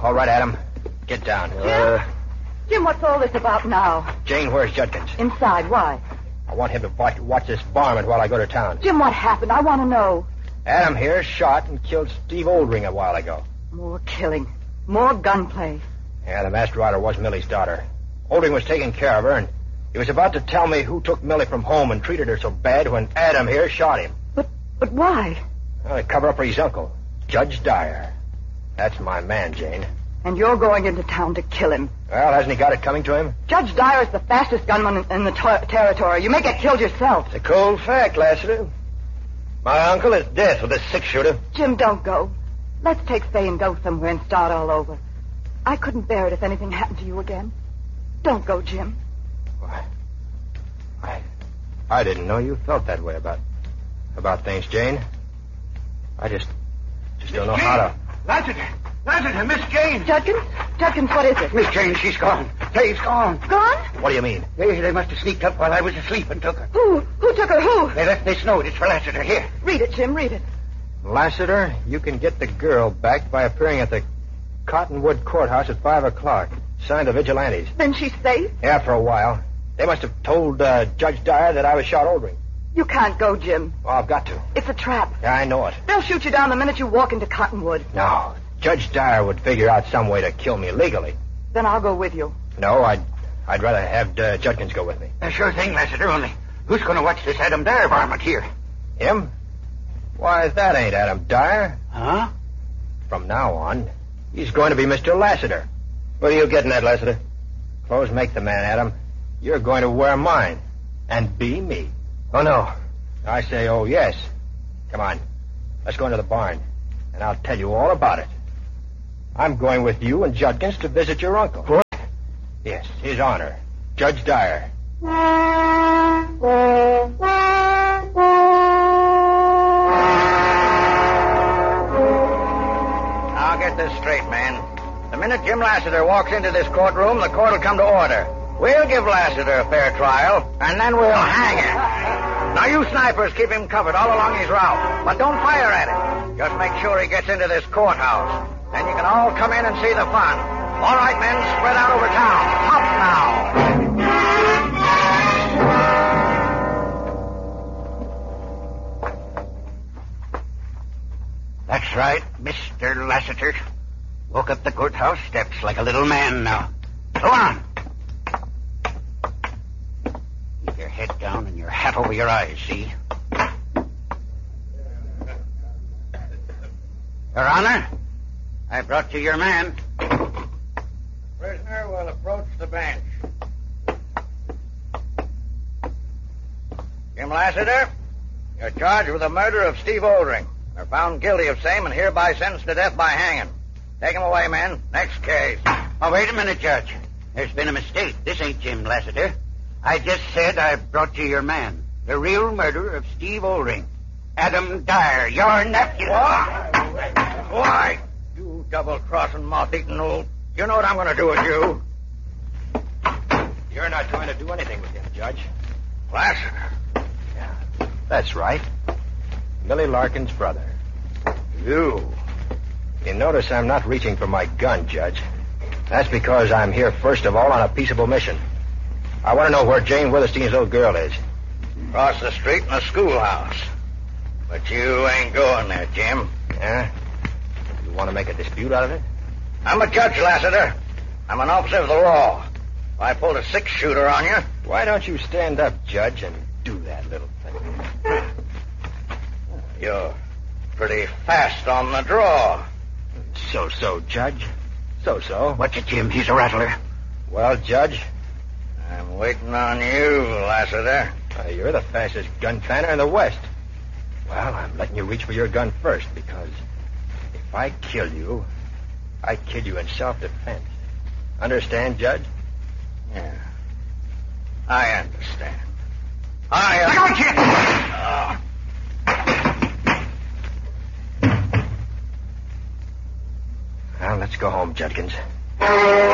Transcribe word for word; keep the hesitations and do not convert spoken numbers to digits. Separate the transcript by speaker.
Speaker 1: All right, Adam. Get down.
Speaker 2: Jim?
Speaker 1: Uh,
Speaker 2: Jim, what's all this about now?
Speaker 1: Jane, where's Judkins?
Speaker 2: Inside. Why?
Speaker 1: I want him to watch, watch this varmint while I go to town.
Speaker 2: Jim, what happened? I want to know.
Speaker 1: Adam here shot and killed Steve Oldring a while ago.
Speaker 2: More killing. More gunplay.
Speaker 1: Yeah, the masked rider was Millie's daughter. Oldring was taking care of her, and he was about to tell me who took Millie from home and treated her so bad when Adam here shot him.
Speaker 2: But but why?
Speaker 1: Well, to cover up for his uncle, Judge Dyer. That's my man, Jane.
Speaker 2: And you're going into town to kill him.
Speaker 1: Well, hasn't he got it coming to him?
Speaker 2: Judge Dyer's the fastest gunman in, in the ter- territory. You may get killed yourself.
Speaker 1: It's a cold fact, Lassiter. My uncle is dead with a six-shooter.
Speaker 2: Jim, don't go. Let's take Faye and go somewhere and start all over. I couldn't bear it if anything happened to you again. Don't go, Jim.
Speaker 1: Why? I, I didn't know you felt that way about, about things, Jane. I just, just don't know
Speaker 3: Jane.
Speaker 1: how to...
Speaker 3: Lassiter! Lassiter, Miss Jane!
Speaker 2: Judkins? Judkins, what is it?
Speaker 3: Miss Jane, she's gone. Faye's gone.
Speaker 2: Gone?
Speaker 1: What do you mean?
Speaker 3: They, they must have sneaked up while I was asleep and took her.
Speaker 2: Who? Who took her? Who?
Speaker 3: They left this note. It's for Lassiter. Here.
Speaker 2: Read it, Jim. Read it.
Speaker 1: Lassiter, you can get the girl back by appearing at the Cottonwood Courthouse at five o'clock. Signed the vigilantes.
Speaker 2: Then she's safe?
Speaker 1: Yeah, for a while. They must have told uh, Judge Dyer that I was shot Oldring.
Speaker 2: You can't go, Jim.
Speaker 1: Well, I've got to.
Speaker 2: It's a trap.
Speaker 1: Yeah, I know it.
Speaker 2: They'll shoot you down the minute you walk into Cottonwood.
Speaker 1: No. Judge Dyer would figure out some way to kill me legally.
Speaker 2: Then I'll go with you.
Speaker 1: No, I'd I'd rather have uh, Judkins go with me.
Speaker 3: Uh, sure thing, Lassiter. Only who's going to watch this Adam Dyer varmint here?
Speaker 1: Him? Why, that ain't Adam Dyer.
Speaker 3: Huh?
Speaker 1: From now on, he's going to be Mister Lassiter. What are you getting at, Lassiter? Clothes make the man, Adam. You're going to wear mine. And be me. Oh, no. I say, oh, yes. Come on. Let's go into the barn. And I'll tell you all about it. I'm going with you and Judkins to visit your uncle.
Speaker 3: What?
Speaker 1: Yes, his honor. Judge Dyer. I'll get this straight, man. The minute Jim Lassiter walks into this courtroom, the court will come to order. We'll give Lassiter a fair trial, and then we'll hang him. Now, you snipers keep him covered all along his route, but don't fire at him. Just make sure he gets into this courthouse. Then you can all come in and see the fun. All right, men, spread out over town. Up now.
Speaker 3: That's right, Mister Lassiter. Walk up the courthouse steps like a little man now. Go on. Keep your head down and your hat over your eyes, see? Your Honor, I brought you your man.
Speaker 1: Prisoner will approach the bench. Jim Lassiter, you're charged with the murder of Steve Oldring. You're found guilty of same and hereby sentenced to death by hanging. Take him away, men. Next case.
Speaker 3: Oh, wait a minute, Judge. There's been a mistake. This ain't Jim Lassiter. I just said I brought you your man. The real murderer of Steve Oldring. Adam Dyer, your nephew.
Speaker 1: What? Why? You double-crossing, moth-eating old... You know what I'm going to do with you. You're not going to do anything with him, Judge.
Speaker 3: Lassiter.
Speaker 1: Yeah, that's right. Millie Larkin's brother.
Speaker 3: You.
Speaker 1: You notice I'm not reaching for my gun, Judge. That's because I'm here, first of all, on a peaceable mission. I want to know where Jane Witherstein's little girl is.
Speaker 3: Across the street in the schoolhouse. But you ain't going there, Jim.
Speaker 1: Yeah? You want to make a dispute out of it?
Speaker 3: I'm a judge, Lassiter. I'm an officer of the law. If I pulled a six-shooter on you...
Speaker 1: Why don't you stand up, Judge, and do that little thing?
Speaker 3: You're pretty fast on the draw.
Speaker 1: So-so, Judge. So-so.
Speaker 3: What's it, Jim? He's a rattler.
Speaker 1: Well, Judge...
Speaker 3: I'm waiting on you, Lassiter.
Speaker 1: Uh, you're the fastest gun planner in the West. Well, I'm letting you reach for your gun first, because if I kill you, I kill you in self-defense. Understand, Judge?
Speaker 3: Yeah. I understand. I... Uh...
Speaker 1: Well, let's go home, Judkins.